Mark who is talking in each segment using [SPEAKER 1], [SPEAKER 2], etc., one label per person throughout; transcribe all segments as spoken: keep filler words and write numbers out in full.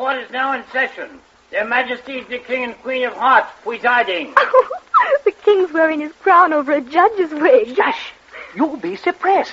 [SPEAKER 1] court is now in session. Their Majesties the King and Queen of Hearts presiding.
[SPEAKER 2] Oh, the King's wearing his crown over a judge's wig.
[SPEAKER 3] Shush! You'll be suppressed.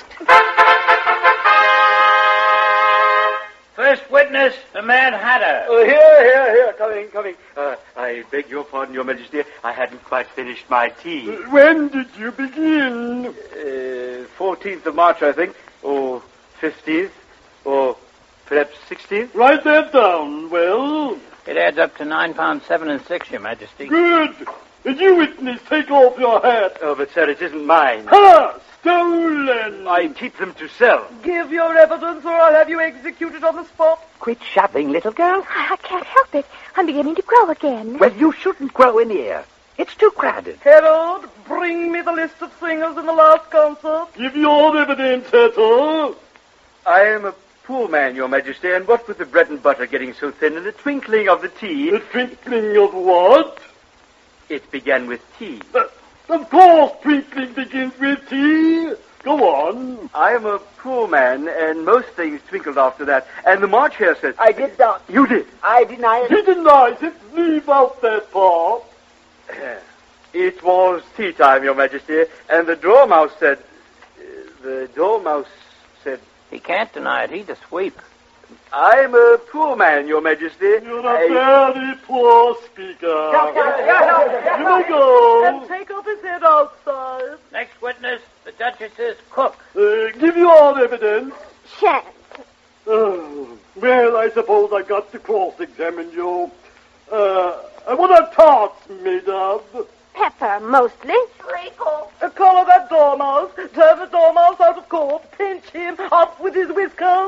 [SPEAKER 1] First witness, the Mad Hatter.
[SPEAKER 4] Uh, here, here, here, coming, coming. Uh, I beg your pardon, Your Majesty. I hadn't quite finished my tea.
[SPEAKER 5] Uh, when did you begin?
[SPEAKER 4] Uh, fourteenth of March, I think. Or fifteenth. Or perhaps sixteenth.
[SPEAKER 5] Write that down. Well?
[SPEAKER 1] It adds up to nine pounds seven and six, Your Majesty.
[SPEAKER 5] Good. Did you, witness, take off your hat?
[SPEAKER 4] Oh, but, sir, it isn't mine.
[SPEAKER 5] Ha! Stolen!
[SPEAKER 4] I keep them to sell.
[SPEAKER 6] Give your evidence or I'll have you executed on the spot.
[SPEAKER 3] Quit shoving, little girl.
[SPEAKER 2] I can't help it. I'm beginning to grow again.
[SPEAKER 3] Well, you shouldn't grow in here. It's too crowded.
[SPEAKER 6] Herald, bring me the list of singers in the last concert.
[SPEAKER 5] Give your evidence, Hatter.
[SPEAKER 4] I am a poor man, Your Majesty, and what with the bread and butter getting so thin and the twinkling of the tea...
[SPEAKER 5] The twinkling of what?
[SPEAKER 4] It began with tea.
[SPEAKER 5] Uh, of course twinkling begins with tea. Go on.
[SPEAKER 4] I am a poor man, and most things twinkled after that. And the March Hare said...
[SPEAKER 3] I did not.
[SPEAKER 4] You did.
[SPEAKER 3] I deny it.
[SPEAKER 5] He denies it. Leave out that part.
[SPEAKER 4] It was tea time, Your Majesty, and the Dormouse said... Uh, the Dormouse said...
[SPEAKER 1] He can't deny it. He's a sweep.
[SPEAKER 4] I'm a poor man, Your Majesty.
[SPEAKER 5] You're a
[SPEAKER 4] I...
[SPEAKER 5] very poor speaker. You may go.
[SPEAKER 6] And take off his head outside.
[SPEAKER 1] Next witness, the Duchess's cook.
[SPEAKER 5] Uh, give your evidence.
[SPEAKER 2] Shan't.
[SPEAKER 5] Oh, well, I suppose I got to cross-examine you. Uh, what are tarts made of?
[SPEAKER 2] Pepper, mostly.
[SPEAKER 6] Treacle. Uh, collar that dormouse. Turn the dormouse out of court. Pinch him up with his whiskers.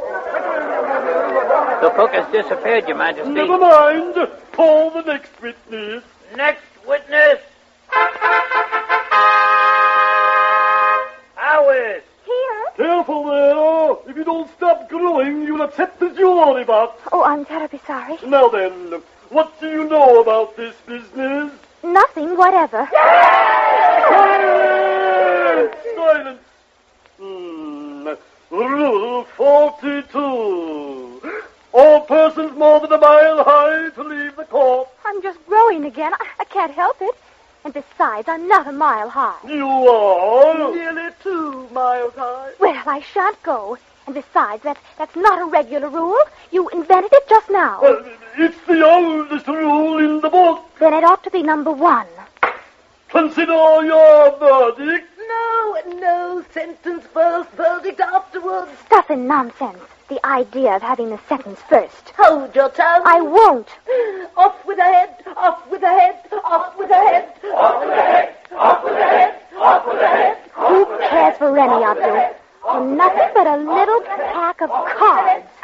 [SPEAKER 1] The cook has disappeared, Your Majesty.
[SPEAKER 5] Never mind. Call the next witness.
[SPEAKER 1] Next witness. Howard.
[SPEAKER 2] Here?
[SPEAKER 5] Careful there. If you don't stop growing, you'll upset the jury box.
[SPEAKER 2] Oh, I'm terribly sorry.
[SPEAKER 5] Now then, what do you know about this business?
[SPEAKER 2] Nothing whatever.
[SPEAKER 5] Silence! Silence! Hmm. Rule forty-two. All persons more than a mile high to leave the court.
[SPEAKER 2] I'm just growing again. I, I can't help it. And besides, I'm not a mile high.
[SPEAKER 5] You are?
[SPEAKER 6] Nearly two miles high.
[SPEAKER 2] Well, I shan't go. And besides, that, that's not a regular rule. You invented it just now.
[SPEAKER 5] Uh, it's the oldest rule in the book.
[SPEAKER 2] Then it ought to be number one.
[SPEAKER 5] Consider your verdict.
[SPEAKER 6] No, no, sentence first, verdict afterwards.
[SPEAKER 2] Stuff and nonsense. The idea of having the sentence first.
[SPEAKER 6] Hold your tongue.
[SPEAKER 2] I won't.
[SPEAKER 6] Off with the head, off with the head, off with the head. Off with the head, off with the head, off with the head.
[SPEAKER 2] Who cares for any of you? You're nothing but a little pack of cards.